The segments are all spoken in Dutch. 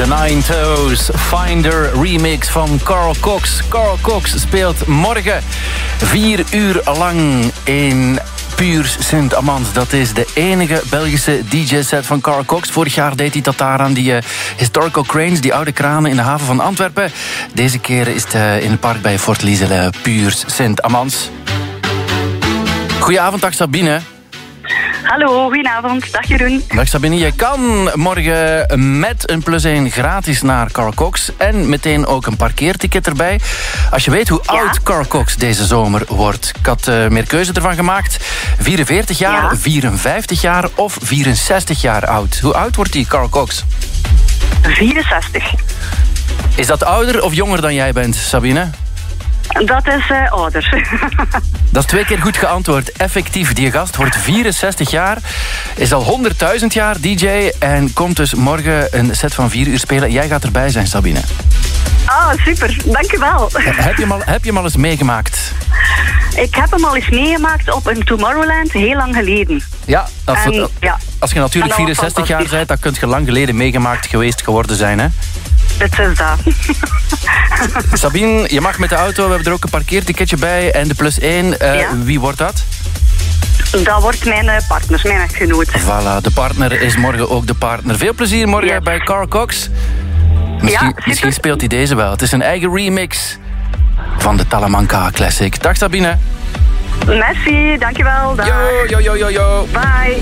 The Nine Toes Finder remix van Carl Cox. Carl Cox speelt morgen 4 uur lang in Puurs Sint-Amans. Dat is de enige Belgische DJ-set van Carl Cox. Vorig jaar deed hij dat daar aan die historical cranes, die oude kranen in de haven van Antwerpen. Deze keer is het in het park bij Fort Liesele, Puurs Sint-Amans. Goedenavond, dag Sabine. Hallo, goedenavond. Dag Jeroen. Dag Sabine, je kan morgen met een +1 gratis naar Carl Cox en meteen ook een parkeerticket erbij. Als je weet hoe oud Carl Cox deze zomer wordt. Ik had meer keuze ervan gemaakt. 44 jaar, 54 jaar of 64 jaar oud. Hoe oud wordt die Carl Cox? 64. Is dat ouder of jonger dan jij bent, Sabine? Dat is ouder. Dat is 2 keer goed geantwoord. Effectief, die gast wordt 64 jaar, is al 100.000 jaar DJ en komt dus morgen een set van 4 uur spelen. Jij gaat erbij zijn, Sabine. Ah, super. Dankjewel. Heb je hem al eens meegemaakt? Ik heb hem al eens meegemaakt op een Tomorrowland, heel lang geleden. Ja, als je natuurlijk 64 jaar bent, dan kun je lang geleden meegemaakt geweest geworden zijn, hè? Dat is dat. Sabine, je mag met de auto, we hebben er ook een parkeerticketje bij en de +1. Wie wordt dat? Dat wordt mijn partner, mijn echtgenoot. Voilà, de partner is morgen ook de partner. Veel plezier morgen bij Carl Cox. Misschien speelt hij deze wel. Het is een eigen remix van de Talamanca Classic. Dag Sabine. Merci, dankjewel. Dag. Yo. Bye.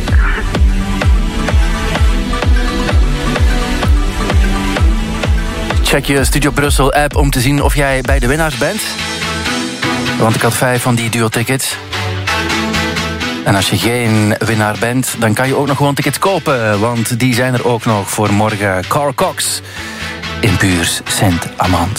Check je Studio Brussel app om te zien of jij bij de winnaars bent. Want ik had 5 van die duo-tickets. En als je geen winnaar bent, dan kan je ook nog gewoon tickets kopen. Want die zijn er ook nog voor morgen. Carl Cox in Puurs Sint-Amans.